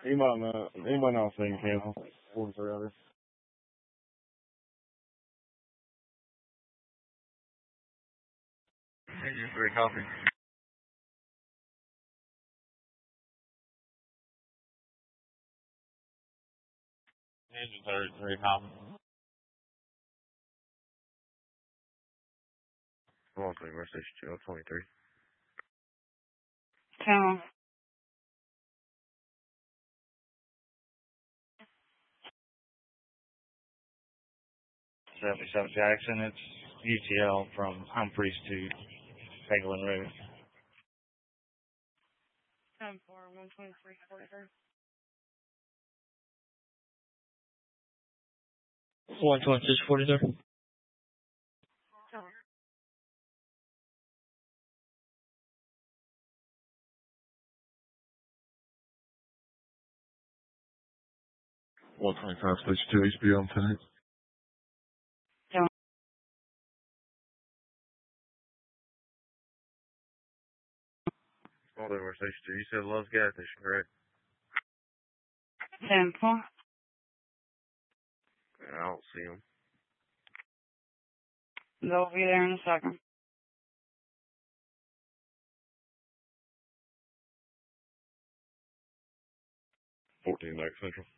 He might not sing cancel. One forever. Thank you for your coffee. Engine 33 coffee. 123, West Station 23. 10. 77 Jackson. It's UTL from Humphreys to Pegland Road. 10-4, 123, 43. 126, 43. Sorry. 125 Station 2 HB on tonight. All over Station 2. You said Love's gas station, correct? 10-4. I don't see them. They'll be there in a second. 14 Lake Central.